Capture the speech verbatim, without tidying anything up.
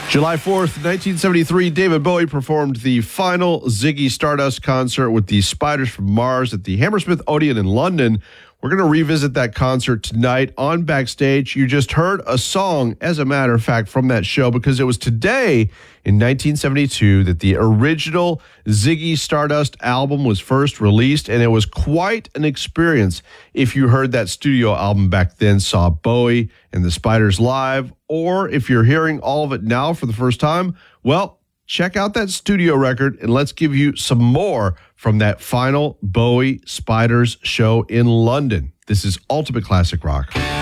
July fourth, nineteen seventy-three, David Bowie performed the final Ziggy Stardust concert with the Spiders from Mars at the Hammersmith Odeon in London. We're going to revisit that concert tonight on Backstage. You just heard a song, as a matter of fact, from that show, because it was today in nineteen seventy-two that the original Ziggy Stardust album was first released, and it was quite an experience if you heard that studio album back then, saw Bowie and the Spiders live, or if you're hearing all of it now for the first time, well, check out that studio record, and let's give you some more from that final Bowie Spiders show in London. This is Ultimate Classic Rock.